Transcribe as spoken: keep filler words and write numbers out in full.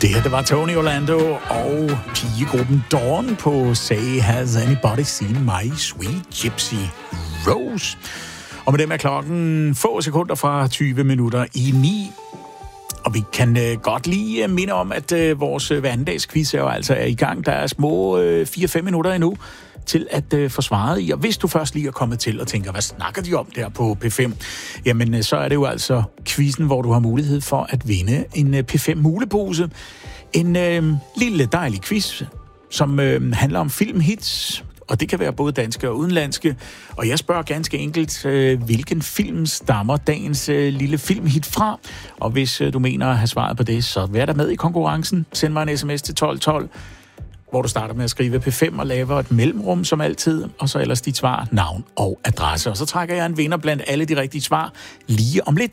her, det var Tony Orlando og pigegruppen Dawn på Say Has Anybody Seen My Sweet Gypsy Rose. Og med dem er klokken få sekunder fra tyve minutter i ni. Og vi kan øh, godt lige øh, minde om, at øh, vores øh, hverdagsquiz er jo altså er i gang. Der er små øh, fire til fem minutter endnu til at øh, få svaret i. Og hvis du først lige er kommet til og tænker, hvad snakker de om der på P fem? Jamen, øh, så er det jo altså quizzen, hvor du har mulighed for at vinde en øh, P fem mulepose. En øh, lille dejlig quiz, som øh, handler om filmhits. Og det kan være både danske og udenlandske. Og jeg spørger ganske enkelt, øh, hvilken film stammer dagens øh, lille filmhit fra? Og hvis øh, du mener at have svaret på det, så vær der med i konkurrencen. Send mig en sms til tolv tolv, hvor du starter med at skrive P fem og laver et mellemrum som altid. Og så ellers dit svar, navn og adresse. Og så trækker jeg en vinder blandt alle de rigtige svar lige om lidt.